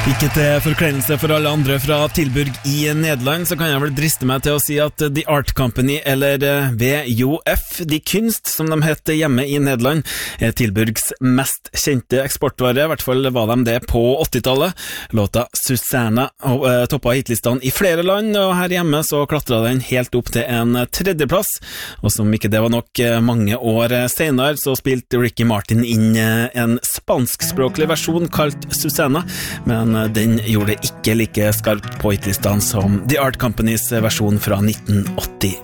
Ikke til forkleinelse for alle andre fra Tilburg i Nederland, så kan jeg vel driste meg til å si at The Art Company, eller VJF, De Kunst, som de heter hjemme i Nederland, er Tilburgs mest kjente eksportvare. I hvert fall var de det på 80-tallet. Låta Susanna toppet hitlistene i flere land, og her hjemme så klatret den helt opp til en tredjeplass. Og som ikke det var nok, mange år senere så spilte Ricky Martin inn en spanskspråklig versjon kalt Susanna, men den gjorde det ikke like skarpt på hitlistene som The Art Companys versjon fra 1980.